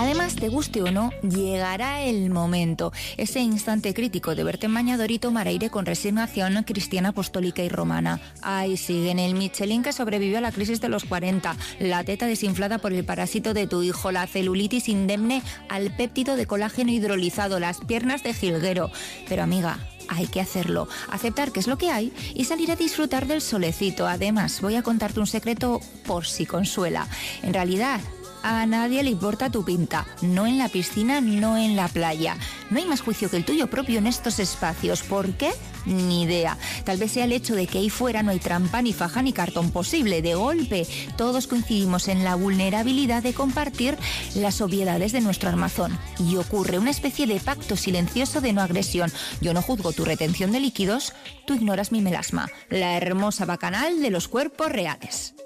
Además, te guste o no, llegará el momento, ese instante crítico de verte en bañador y tomar aire con resignación cristiana, apostólica y romana. Ahí siguen el Michelin que sobrevivió a la crisis de los 40, la teta desinflada por el parásito de tu hijo, la celulitis indemne al péptido de colágeno hidrolizado, las piernas de jilguero. Pero amiga, hay que hacerlo, aceptar que es lo que hay y salir a disfrutar del solecito. Además, voy a contarte un secreto por si consuela. En realidad, a nadie le importa tu pinta, no en la piscina, no en la playa. No hay más juicio que el tuyo propio en estos espacios. ¿Por qué? Ni idea. Tal vez sea el hecho de que ahí fuera no hay trampa, ni faja, ni cartón posible. De golpe, todos coincidimos en la vulnerabilidad de compartir las obviedades de nuestro armazón. Y ocurre una especie de pacto silencioso de no agresión. Yo no juzgo tu retención de líquidos, tú ignoras mi melasma. La hermosa bacanal de los cuerpos reales.